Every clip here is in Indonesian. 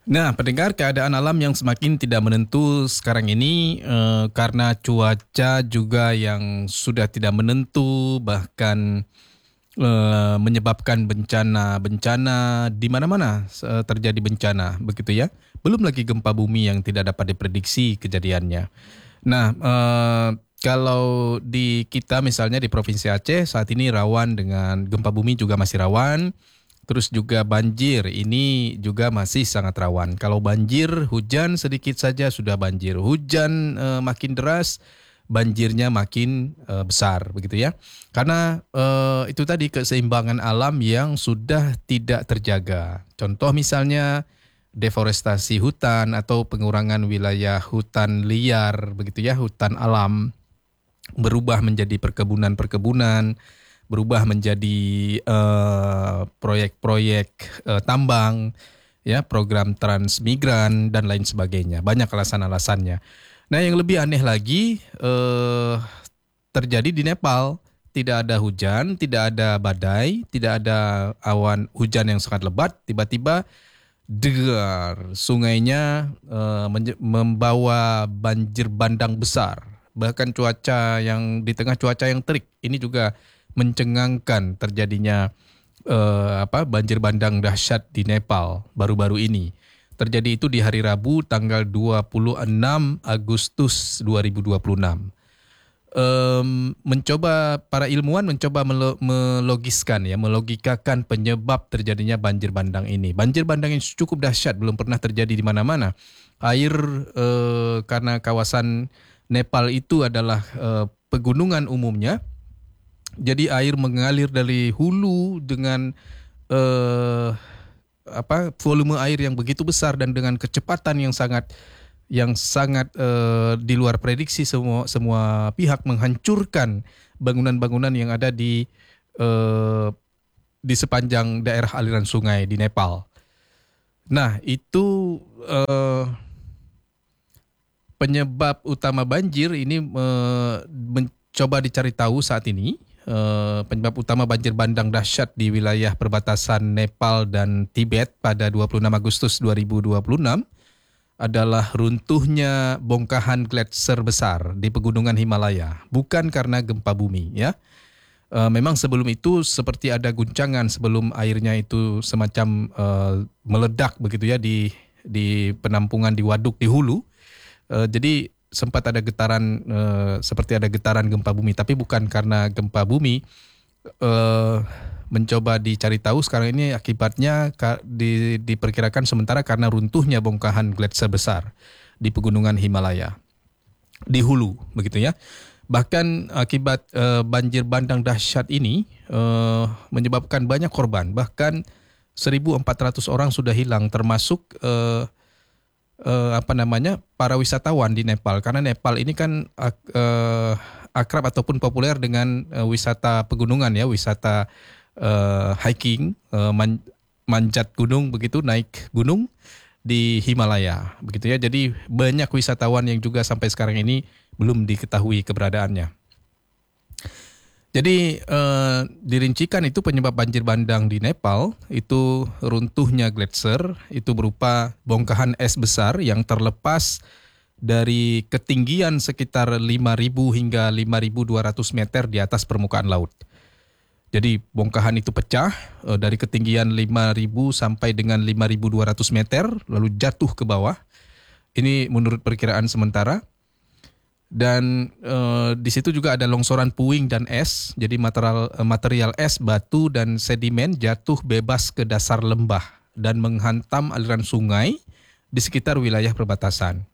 Nah, pendengar, keadaan alam yang semakin tidak menentu sekarang ini karena cuaca juga yang sudah tidak menentu, bahkan menyebabkan bencana-bencana di mana-mana terjadi bencana, begitu ya. Belum lagi gempa bumi yang tidak dapat diprediksi kejadiannya. Nah, kalau di kita misalnya di Provinsi Aceh saat ini rawan dengan gempa bumi juga masih rawan. Terus juga banjir, ini juga masih sangat rawan. Kalau banjir, hujan sedikit saja sudah banjir. Hujan makin deras, banjirnya makin besar, begitu ya. Karena itu tadi keseimbangan alam yang sudah tidak terjaga. Contoh misalnya deforestasi hutan atau pengurangan wilayah hutan liar, begitu ya, hutan alam berubah menjadi perkebunan-perkebunan, berubah menjadi proyek-proyek tambang, ya, program transmigran dan lain sebagainya. Banyak alasan-alasannya. Nah, yang lebih aneh lagi terjadi di Nepal. Tidak ada hujan, tidak ada badai, tidak ada awan hujan yang sangat lebat. Tiba-tiba degar sungainya membawa banjir bandang besar. Bahkan cuaca yang di tengah cuaca yang terik ini juga mencengangkan terjadinya banjir bandang dahsyat di Nepal baru-baru ini. Terjadi itu di hari Rabu tanggal 26 Agustus 2026. Para ilmuwan mencoba melogikakan penyebab terjadinya banjir bandang ini. Banjir bandang ini cukup dahsyat, belum pernah terjadi di mana-mana. Air karena kawasan Nepal itu adalah pegunungan umumnya, jadi air mengalir dari hulu dengan volume air yang begitu besar dan dengan kecepatan yang sangat di luar prediksi semua pihak, menghancurkan bangunan-bangunan yang ada di sepanjang daerah aliran sungai di Nepal. Nah, itu penyebab utama banjir ini mencoba dicari tahu saat ini. Penyebab utama banjir bandang dahsyat di wilayah perbatasan Nepal dan Tibet pada 26 Agustus 2026 adalah runtuhnya bongkahan gletser besar di pegunungan Himalaya, bukan karena gempa bumi, ya. Memang sebelum itu seperti ada guncangan sebelum airnya itu semacam meledak begitu ya di penampungan di waduk di hulu. Jadi sempat ada getaran seperti ada getaran gempa bumi, tapi bukan karena gempa bumi. Mencoba dicari tahu sekarang ini akibatnya diperkirakan sementara karena runtuhnya bongkahan gletser besar di pegunungan Himalaya di hulu, begitu ya. Bahkan akibat banjir bandang dahsyat ini menyebabkan banyak korban, bahkan 1.400 orang sudah hilang, termasuk para wisatawan di Nepal, karena Nepal ini kan akrab ataupun populer dengan wisata pegunungan, ya, wisata hiking, manjat gunung begitu, naik gunung di Himalaya begitu ya. Jadi banyak wisatawan yang juga sampai sekarang ini belum diketahui keberadaannya. Jadi dirincikan itu penyebab banjir bandang di Nepal itu runtuhnya gletser, itu berupa bongkahan es besar yang terlepas dari ketinggian sekitar 5.000 hingga 5.200 meter di atas permukaan laut. Jadi bongkahan itu pecah dari ketinggian 5.000 sampai dengan 5.200 meter lalu jatuh ke bawah. Ini menurut perkiraan sementara. Dan di situ juga ada longsoran puing dan es. Jadi material es, batu dan sedimen jatuh bebas ke dasar lembah dan menghantam aliran sungai di sekitar wilayah perbatasan.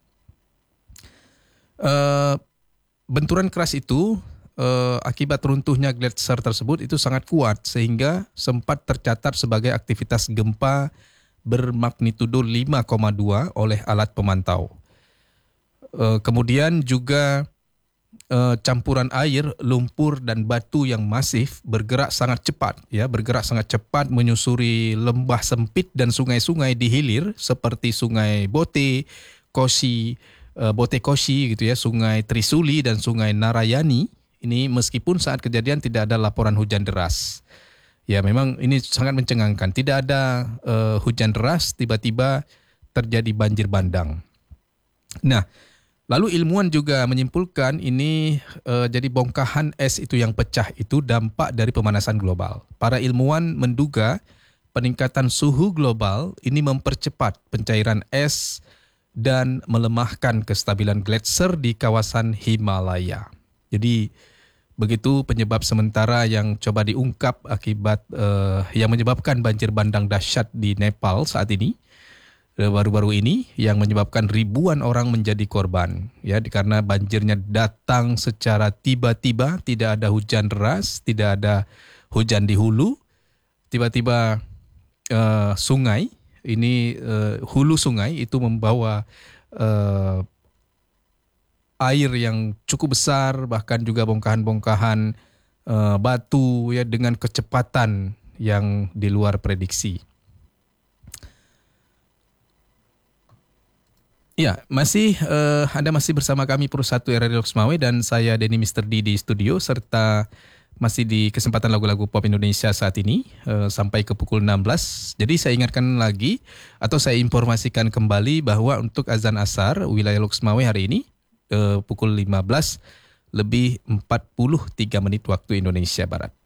Benturan keras itu akibat runtuhnya gletser tersebut itu sangat kuat sehingga sempat tercatat sebagai aktivitas gempa bermagnitudo 5,2 oleh alat pemantau. Kemudian juga campuran air, lumpur dan batu yang masif bergerak sangat cepat menyusuri lembah sempit dan sungai-sungai di hilir seperti Sungai Bote Koshi gitu ya, Sungai Trisuli dan Sungai Narayani. Ini meskipun saat kejadian tidak ada laporan hujan deras. Ya, memang ini sangat mencengangkan. Tidak ada hujan deras, tiba-tiba terjadi banjir bandang. Nah, lalu ilmuwan juga menyimpulkan ini jadi bongkahan es itu yang pecah itu dampak dari pemanasan global. Para ilmuwan menduga peningkatan suhu global ini mempercepat pencairan es dan melemahkan kestabilan gletser di kawasan Himalaya. Jadi begitu penyebab sementara yang coba diungkap akibat yang menyebabkan banjir bandang dahsyat di Nepal saat ini. Baru-baru ini yang menyebabkan ribuan orang menjadi korban ya karena banjirnya datang secara tiba-tiba, tidak ada hujan deras, tidak ada hujan di hulu, tiba-tiba sungai ini hulu sungai itu membawa air yang cukup besar, bahkan juga bongkahan-bongkahan batu ya dengan kecepatan yang di luar prediksi. Ya, Anda masih bersama kami Puru 1 Radio Loksmawe dan saya Denny Mr. D di studio serta masih di kesempatan lagu-lagu pop Indonesia saat ini sampai ke pukul 16. Jadi saya ingatkan lagi atau saya informasikan kembali bahwa untuk azan asar wilayah Loksmawe hari ini pukul 15 lebih 43 menit waktu Indonesia Barat.